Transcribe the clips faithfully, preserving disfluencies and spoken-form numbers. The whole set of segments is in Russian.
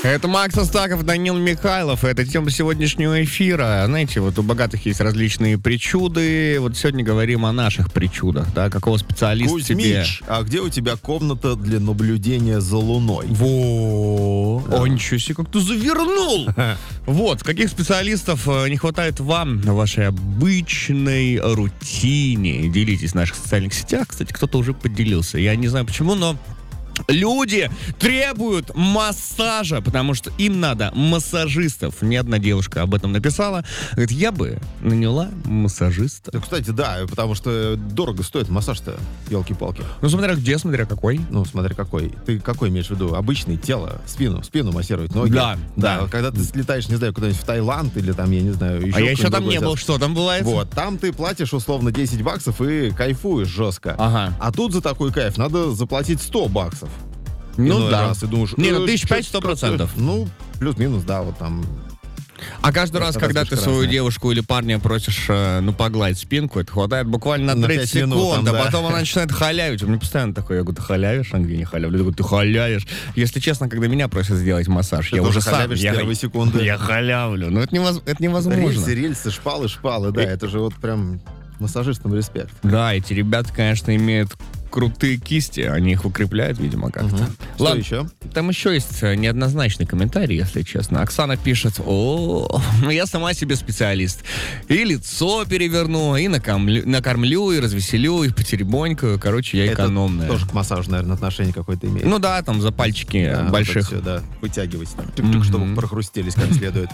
Это Макс Астаков, Данил Михайлов. Это тема сегодняшнего эфира. Знаете, вот у богатых есть различные причуды. Вот сегодня говорим о наших причудах, да? Какого специалиста Кузьмич, тебе... а где у тебя комната для наблюдения за Луной? Во, да. О, ничего себе, как ты завернул! Вот, каких специалистов не хватает вам на вашей обычной рутине? Делитесь в наших социальных сетях. Кстати, кто-то уже поделился. Я не знаю почему, но... Люди требуют массажа, потому что им надо массажистов. Ни одна девушка об этом написала. Говорит, я бы наняла массажиста. Да, кстати, да, потому что дорого стоит массаж-то, елки-палки. Ну, смотря где, смотря какой. Ну, смотря какой. Ты какой имеешь в виду? Обычный, тело, спину, спину массировать, ноги? Да, да. да. Когда ты слетаешь, не знаю, куда-нибудь в Таиланд или там, я не знаю, еще... А я еще там не был, что там бывает? Вот, там ты платишь условно десять баксов и кайфуешь жестко. Ага. А тут за такой кайф надо заплатить сто баксов. Ну Иной да. раз, и думаешь, не, ну э, тысяч пять, сто процентов. Ну, плюс-минус, да, вот там. А каждый раз, когда ты свою разная. девушку или парня просишь, э, ну, погладить спинку, это хватает буквально на На тридцать пять секунд, минут там, а да. потом она начинает халявить. У меня постоянно такое, я говорю, ты халявишь? Она говорит, не халявлю. Я говорю, ты халявишь. Если честно, когда меня просят сделать массаж, Ты я тоже уже сам... халявишь с Я, первой секунды. я халявлю. Но это, невоз, это невозможно. Рельсы, рельсы, шпалы, шпалы, да, это же вот прям массажистам респект. Да, эти ребята, конечно, имеют крутые кисти, они их укрепляют, видимо, как-то. Угу. Что Ладно, еще? там еще есть неоднозначный комментарий, если честно. Оксана пишет, о, я сама себе специалист. И лицо переверну, и накормлю, накормлю и развеселю, и потеребонькаю. Короче, я экономная. Это тоже к массажу, наверное, отношение какое-то имеет. Ну да, там за пальчики да, больших. Вот все, да, вытягивать там, Mm-hmm. чтобы прохрустелись как следует.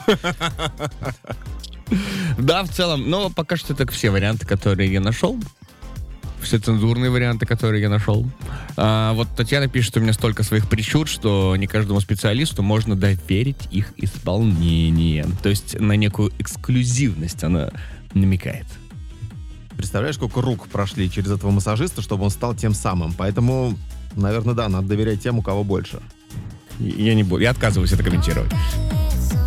Да, в целом, но пока что это все варианты, которые я нашел. Все цензурные варианты, которые я нашел. А, вот Татьяна пишет, у меня столько своих причуд, что не каждому специалисту можно доверить их исполнение. То есть на некую эксклюзивность она намекает. Представляешь, сколько рук прошли через этого массажиста, чтобы он стал тем самым. Поэтому, наверное, да, надо доверять тем, у кого больше. Я не буду, я отказываюсь это комментировать.